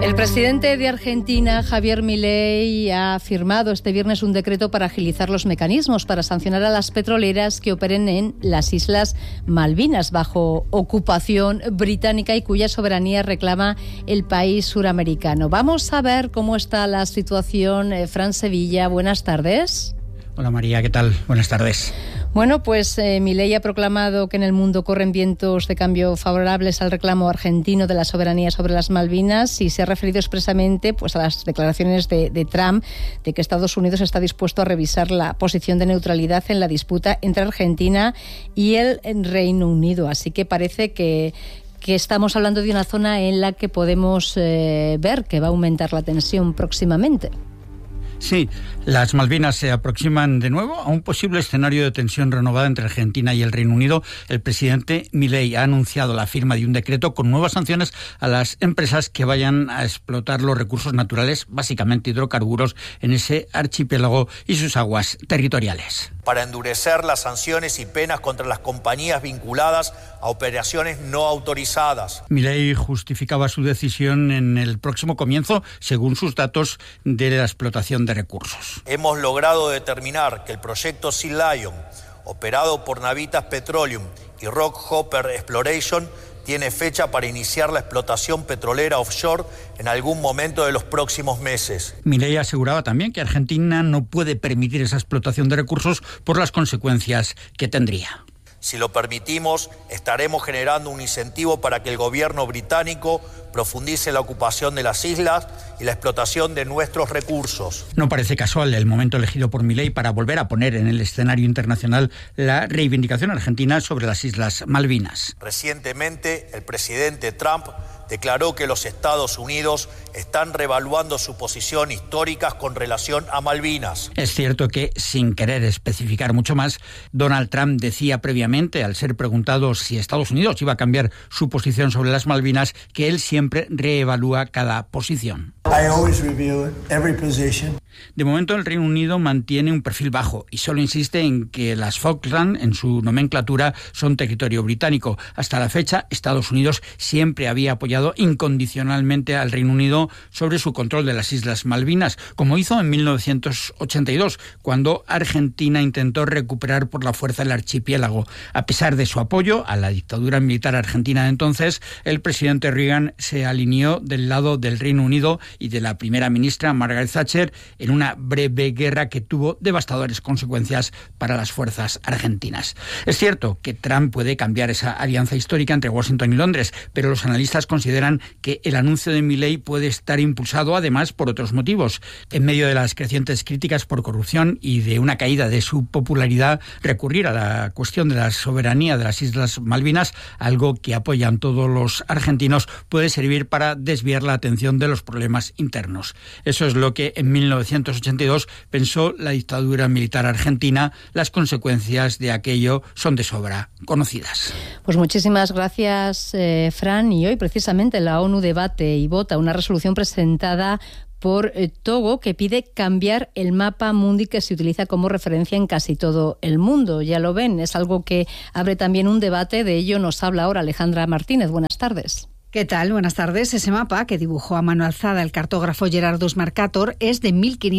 El presidente de Argentina, Javier Milei, ha firmado este viernes un decreto para agilizar los mecanismos para sancionar a las petroleras que operen en las Islas Malvinas, bajo ocupación británica y cuya soberanía reclama el país suramericano. Vamos a ver cómo está la situación. Fran Sevilla, buenas tardes. Hola María, ¿qué tal? Buenas tardes. Bueno, pues Milei ha proclamado que en el mundo corren vientos de cambio favorables al reclamo argentino de la soberanía sobre las Malvinas y se ha referido expresamente pues, a las declaraciones de Trump de que Estados Unidos está dispuesto a revisar la posición de neutralidad en la disputa entre Argentina y el Reino Unido. Así que parece que estamos hablando de una zona en la que podemos ver que va a aumentar la tensión próximamente. Sí, las Malvinas se aproximan de nuevo a un posible escenario de tensión renovada entre Argentina y el Reino Unido. El presidente Milei ha anunciado la firma de un decreto con nuevas sanciones a las empresas que vayan a explotar los recursos naturales, básicamente hidrocarburos, en ese archipiélago y sus aguas territoriales. Para endurecer las sanciones y penas contra las compañías vinculadas a operaciones no autorizadas. Milei justificaba su decisión en el próximo comienzo, según sus datos, de la explotación de recursos. Hemos logrado determinar que el proyecto Sea Lion, operado por Navitas Petroleum y Rockhopper Exploration, tiene fecha para iniciar la explotación petrolera offshore en algún momento de los próximos meses. Milei aseguraba también que Argentina no puede permitir esa explotación de recursos por las consecuencias que tendría. Si lo permitimos, estaremos generando un incentivo para que el gobierno británico profundice la ocupación de las islas y la explotación de nuestros recursos. No parece casual el momento elegido por Milei para volver a poner en el escenario internacional la reivindicación argentina sobre las Islas Malvinas. Recientemente, el presidente Trump declaró que los Estados Unidos están reevaluando su posición histórica con relación a Malvinas. Es cierto que, sin querer especificar mucho más, Donald Trump decía previamente, al ser preguntado si Estados Unidos iba a cambiar su posición sobre las Malvinas, que él siempre reevalúa cada posición. De momento, el Reino Unido mantiene un perfil bajo y solo insiste en que las Falkland, en su nomenclatura, son territorio británico. Hasta la fecha, Estados Unidos siempre había apoyado incondicionalmente al Reino Unido sobre su control de las Islas Malvinas, como hizo en 1982, cuando Argentina intentó recuperar por la fuerza el archipiélago. A pesar de su apoyo a la dictadura militar argentina de entonces, el presidente Reagan se alineó del lado del Reino Unido y de la primera ministra Margaret Thatcher en una breve guerra que tuvo devastadoras consecuencias para las fuerzas argentinas. Es cierto que Trump puede cambiar esa alianza histórica entre Washington y Londres, pero los analistas consideran que el anuncio de Milei puede estar impulsado además por otros motivos. En medio de las crecientes críticas por corrupción y de una caída de su popularidad, recurrir a la cuestión de la soberanía de las Islas Malvinas, algo que apoyan todos los argentinos, puede servir para desviar la atención de los problemas internos. Eso es lo que en 1982 pensó la dictadura militar argentina. Las consecuencias de aquello son de sobra conocidas. Pues muchísimas gracias, Fran. Y hoy precisamente la ONU debate y vota una resolución presentada por Togo que pide cambiar el mapa mundi que se utiliza como referencia en casi todo el mundo. Ya lo ven, es algo que abre también un debate. De ello nos habla ahora Alejandra Martínez. Buenas tardes. ¿Qué tal? Buenas tardes. Ese mapa que dibujó a mano alzada el cartógrafo Gerardus Mercator es de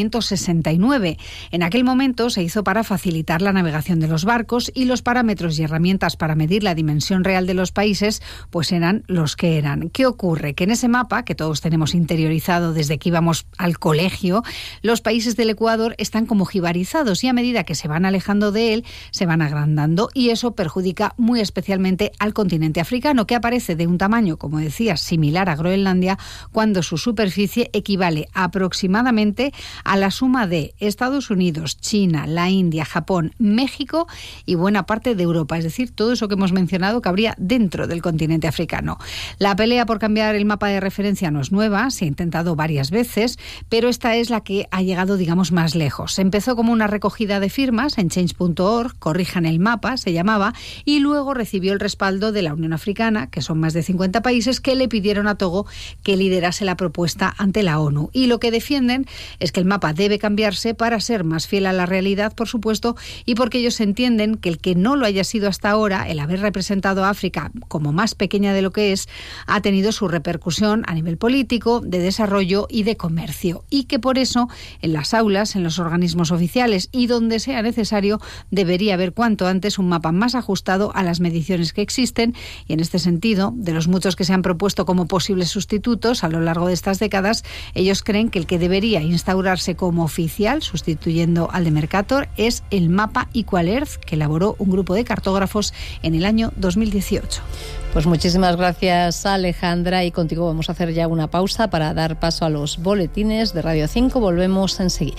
1569. En aquel momento se hizo para facilitar la navegación de los barcos y los parámetros y herramientas para medir la dimensión real de los países pues eran los que eran. ¿Qué ocurre? Que en ese mapa, que todos tenemos interiorizado desde que íbamos al colegio, los países del Ecuador están como jibarizados y a medida que se van alejando de él, se van agrandando y eso perjudica muy especialmente al continente africano, que aparece de un tamaño, como decía, similar a Groenlandia, cuando su superficie equivale aproximadamente a la suma de Estados Unidos, China, la India, Japón, México y buena parte de Europa. Es decir, todo eso que hemos mencionado cabría dentro del continente africano. La pelea por cambiar el mapa de referencia no es nueva, se ha intentado varias veces, pero esta es la que ha llegado, digamos, más lejos. Empezó como una recogida de firmas en change.org, corrijan el mapa, se llamaba, y luego recibió el respaldo de la Unión Africana, que son más de 50 países, países que le pidieron a Togo que liderase la propuesta ante la ONU. Y lo que defienden es que el mapa debe cambiarse para ser más fiel a la realidad, por supuesto, y porque ellos entienden que el que no lo haya sido hasta ahora, el haber representado a África como más pequeña de lo que es, ha tenido su repercusión a nivel político, de desarrollo y de comercio. Y que por eso, en las aulas, en los organismos oficiales y donde sea necesario, debería haber cuanto antes un mapa más ajustado a las mediciones que existen. Y en este sentido, de los muchos que se han propuesto como posibles sustitutos a lo largo de estas décadas, ellos creen que el que debería instaurarse como oficial, sustituyendo al de Mercator, es el mapa Equal Earth, que elaboró un grupo de cartógrafos en el año 2018. Pues muchísimas gracias, Alejandra, y contigo vamos a hacer ya una pausa para dar paso a los boletines de Radio 5. Volvemos enseguida.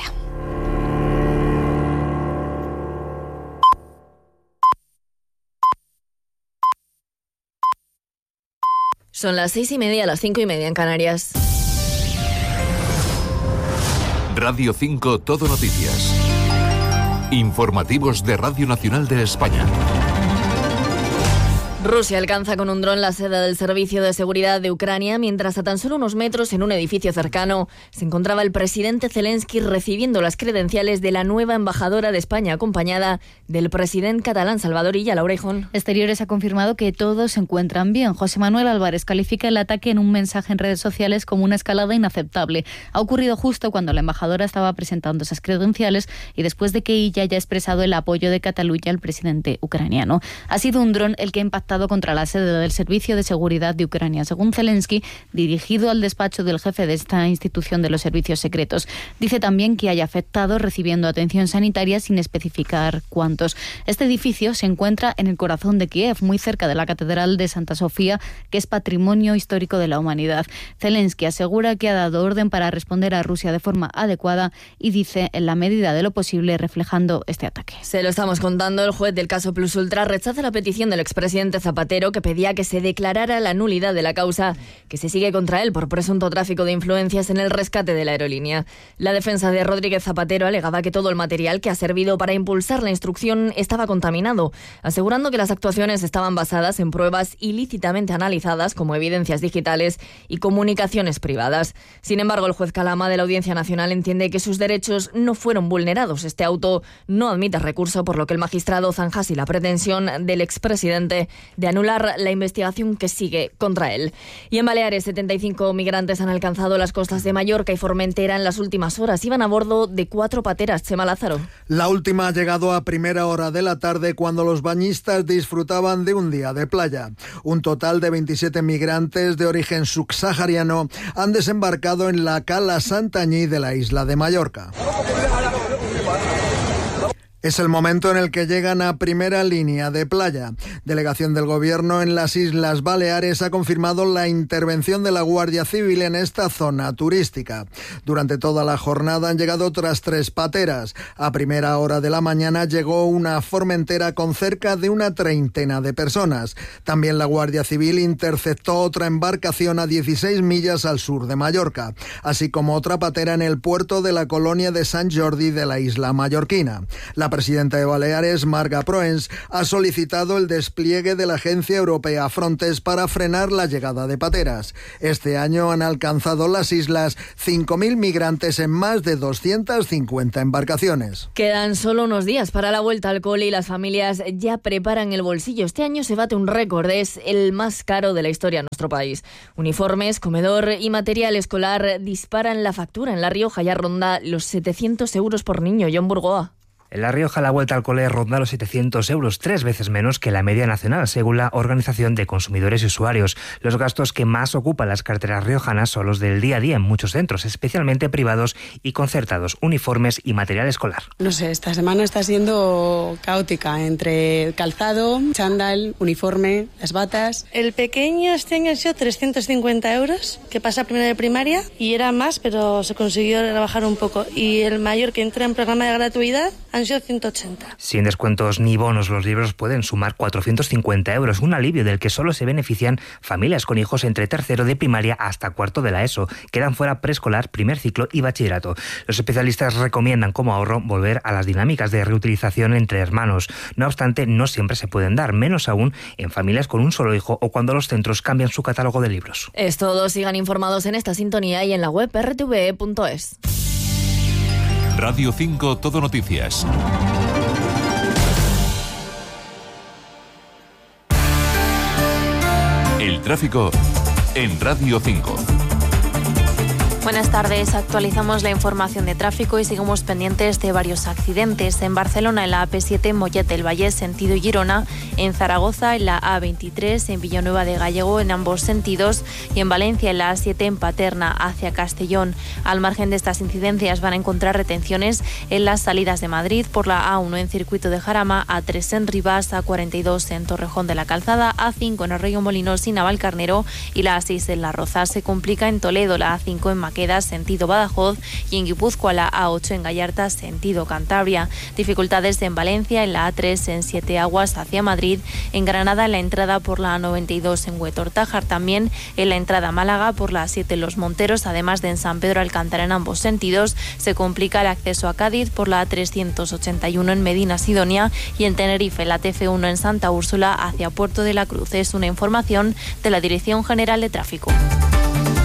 Son las 6:30, las 5:30 en Canarias. Radio 5 Todo Noticias. Informativos de Radio Nacional de España. Rusia alcanza con un dron la sede del Servicio de Seguridad de Ucrania, mientras a tan solo unos metros en un edificio cercano se encontraba el presidente Zelensky recibiendo las credenciales de la nueva embajadora de España, acompañada del presidente catalán Salvador Illa. Laura Hijón. Exteriores ha confirmado que todos se encuentran bien. José Manuel Álvarez califica el ataque en un mensaje en redes sociales como una escalada inaceptable. Ha ocurrido justo cuando la embajadora estaba presentando esas credenciales y después de que Illa haya expresado el apoyo de Cataluña al presidente ucraniano. Ha sido un dron el que ha impactado contra la sede del Servicio de Seguridad de Ucrania, según Zelensky, dirigido al despacho del jefe de esta institución de los servicios secretos. Dice también que hay afectados recibiendo atención sanitaria sin especificar cuántos. Este edificio se encuentra en el corazón de Kiev, muy cerca de la Catedral de Santa Sofía, que es patrimonio histórico de la humanidad. Zelensky asegura que ha dado orden para responder a Rusia de forma adecuada y dice en la medida de lo posible reflejando este ataque. Se lo estamos contando. El juez del caso Plus Ultra rechaza la petición del expresidente Zapatero, que pedía que se declarara la nulidad de la causa que se sigue contra él por presunto tráfico de influencias en el rescate de la aerolínea. La defensa de Rodríguez Zapatero alegaba que todo el material que ha servido para impulsar la instrucción estaba contaminado, asegurando que las actuaciones estaban basadas en pruebas ilícitamente analizadas como evidencias digitales y comunicaciones privadas. Sin embargo, el juez Calama de la Audiencia Nacional entiende que sus derechos no fueron vulnerados. Este auto no admite recurso, por lo que el magistrado zanja así la pretensión del expresidente de anular la investigación que sigue contra él. Y en Baleares, 75 migrantes han alcanzado las costas de Mallorca y Formentera en las últimas horas. Iban a bordo de 4 pateras. Chema Lázaro. La última ha llegado a primera hora de la tarde, cuando los bañistas disfrutaban de un día de playa. Un total de 27 migrantes de origen subsahariano han desembarcado en la cala Santanyí de la isla de Mallorca. Es el momento en el que llegan a primera línea de playa. Delegación del Gobierno en las Islas Baleares ha confirmado la intervención de la Guardia Civil en esta zona turística. Durante toda la jornada han llegado otras 3 pateras. A primera hora de la mañana llegó una Formentera con cerca de una treintena de personas. También la Guardia Civil interceptó otra embarcación a 16 millas al sur de Mallorca, así como otra patera en el puerto de la colonia de Sant Jordi de la isla mallorquina. La presidenta de Baleares, Marga Proens, ha solicitado el despliegue de la Agencia Europea Frontex para frenar la llegada de pateras. Este año han alcanzado las islas 5.000 migrantes en más de 250 embarcaciones. Quedan solo unos días para la vuelta al cole y las familias ya preparan el bolsillo. Este año se bate un récord, es el más caro de la historia en nuestro país. Uniformes, comedor y material escolar disparan la factura. En La Rioja ya ronda los 700 euros por niño. John Burgoa. En La Rioja la vuelta al cole ronda los 700 euros, 3 veces menos que la media nacional, según la Organización de Consumidores y Usuarios. Los gastos que más ocupan las carteras riojanas son los del día a día en muchos centros, especialmente privados y concertados, uniformes y material escolar. No sé, esta semana está siendo caótica, entre calzado, chándal, uniforme, las batas. El pequeño este año ha sido 350 euros, que pasa a primero de primaria, y era más, pero se consiguió rebajar un poco. Y el mayor, que entra en programa de gratuidad, han sido 180. Sin descuentos ni bonos, los libros pueden sumar 450 euros, un alivio del que solo se benefician familias con hijos entre tercero de primaria hasta cuarto de la ESO. Quedan fuera preescolar, primer ciclo y bachillerato. Los especialistas recomiendan como ahorro volver a las dinámicas de reutilización entre hermanos. No obstante, no siempre se pueden dar, menos aún en familias con un solo hijo o cuando los centros cambian su catálogo de libros. Es todo, sigan informados en esta sintonía y en la web rtve.es. Radio 5 Todo Noticias. El tráfico en Radio 5. Buenas tardes, actualizamos la información de tráfico y seguimos pendientes de varios accidentes. En Barcelona, en la AP7 Mollet del Vallès, sentido Girona, en Zaragoza, en la A23, en Villanueva de Gallego, en ambos sentidos, y en Valencia, en la A7 en Paterna, hacia Castellón. Al margen de estas incidencias van a encontrar retenciones en las salidas de Madrid por la A1 en Circuito de Jarama, A3 en Rivas, A42 en Torrejón de la Calzada, A5 en Arroyo Molinos y Navalcarnero y la A6 en La Roza. Se complica en Toledo, la A5 en Maqueda, sentido Badajoz, y en Guipúzcoa la A8 en Gallarta, sentido Cantabria. Dificultades en Valencia, en la A3 en Siete Aguas hacia Madrid, en Granada en la entrada por la A92 en Huetor-Tájar, también en la entrada a Málaga por la A7 en Los Monteros, además de en San Pedro Alcántara en ambos sentidos. Se complica el acceso a Cádiz por la A381 en Medina Sidonia y en Tenerife la TF1 en Santa Úrsula hacia Puerto de la Cruz. Es una información de la Dirección General de Tráfico.